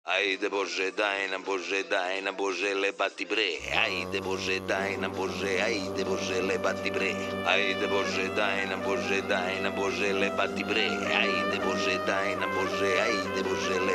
Haide Bože, daj nam Bože, lebati bre. Ajde Bože, daj nam Bože, ajde Bože, lebati bre. Ajde Bože, daj nam Bože, lebati bre. Ajde Bože, daj nam Bože, ajde Bože, lebati bre.